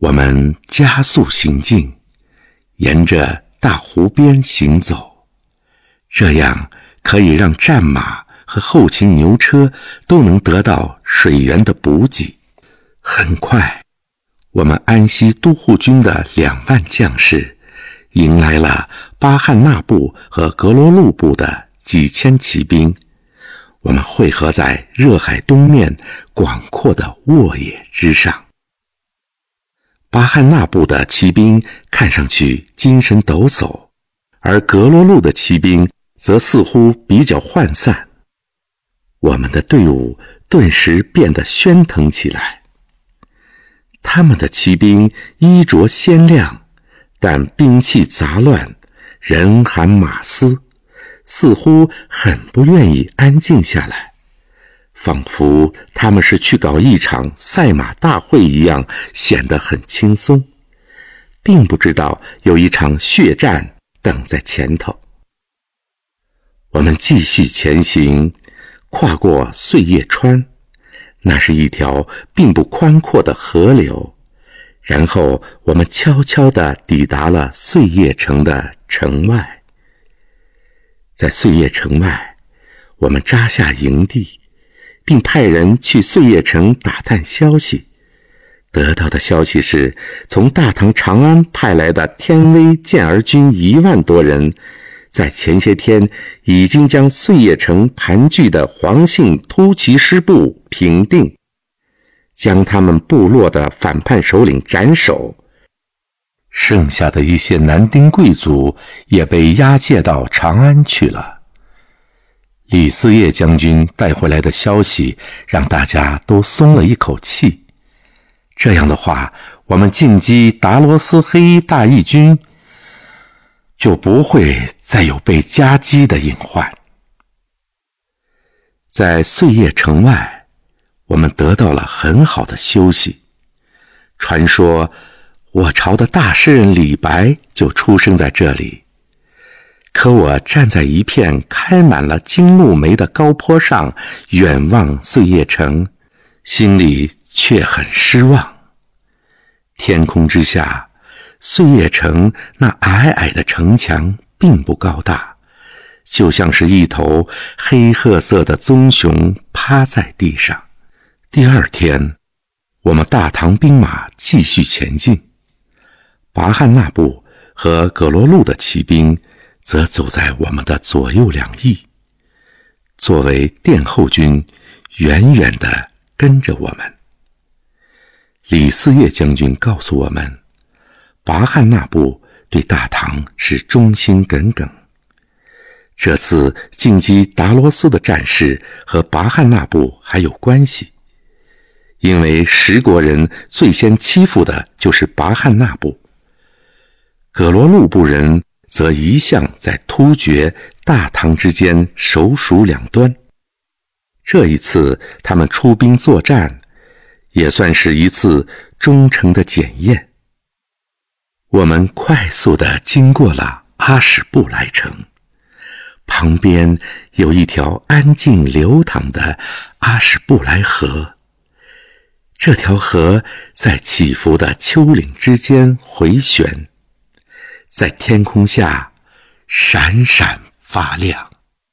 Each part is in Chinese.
我们加速行进，沿着大湖边行走，这样可以让战马和后勤牛车都能得到水源的补给。很快，我们安西都护军的2万将士迎来了巴汉纳部和格罗路部的几千骑兵，我们汇合在热海东面广阔的沃野之上。巴汉纳部的骑兵看上去精神抖擞，而格罗路的骑兵则似乎比较涣散。我们的队伍顿时变得喧腾起来。他们的骑兵衣着鲜亮，但兵器杂乱，人喊马嘶，似乎很不愿意安静下来，仿佛他们是去搞一场赛马大会一样，显得很轻松，并不知道有一场血战等在前头。我们继续前行，跨过碎叶川，那是一条并不宽阔的河流，然后我们悄悄地抵达了碎叶城的城外。在碎叶城外，我们扎下营地，并派人去碎叶城打探消息。得到的消息是，从大唐长安派来的天威健儿军1万多人，在前些天已经将碎叶城盘踞的黄姓突骑师部平定，将他们部落的反叛首领斩首，剩下的一些男丁贵族也被押解到长安去了。李嗣业将军带回来的消息让大家都松了一口气，这样的话，我们进击达罗斯黑衣大义军就不会再有被夹击的隐患。在碎叶城外，我们得到了很好的休息。传说我朝的大诗人李白就出生在这里，可我站在一片开满了金木梅的高坡上，远望碎叶城，心里却很失望。天空之下，碎叶城那矮矮的城墙并不高大，就像是一头黑褐色的棕熊趴在地上。第二天，我们大唐兵马继续前进，拔汉纳部和葛罗路的骑兵则走在我们的左右两翼，作为殿后军，远远地跟着我们。李嗣业将军告诉我们，拔汉纳部对大唐是忠心耿耿。这次进击达罗斯的战事和拔汉纳部还有关系，因为十国人最先欺负的就是拔汉纳部，葛罗路部人则一向在突厥、大唐之间首鼠两端。这一次他们出兵作战，也算是一次忠诚的检验。我们快速地经过了阿史布莱城，旁边有一条安静流淌的阿史布莱河，这条河在起伏的丘陵之间回旋，在天空下闪闪发亮。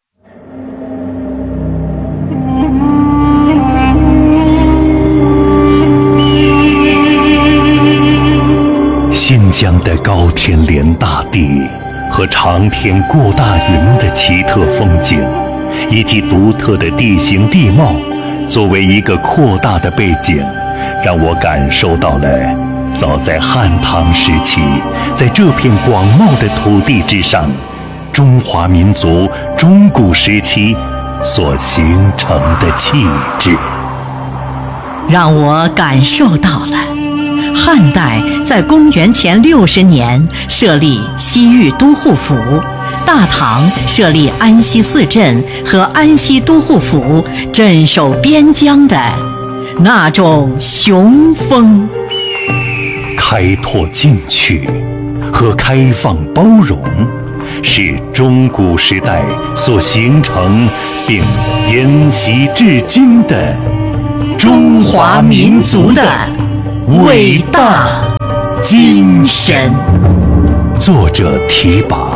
新疆的高天连大地和长天过大云的奇特风景，以及独特的地形地貌，作为一个扩大的背景，让我感受到了早在汉唐时期，在这片广袤的土地之上，中华民族中古时期所形成的气质， 让我感受到了汉代在公元前60年设立西域都护府，大唐设立安西四镇和安西都护府，镇守边疆的那种雄风。 开拓进取和开放包容，是中古时代所形成并沿袭至今的中华民族的伟大。 精神。 作者题跋。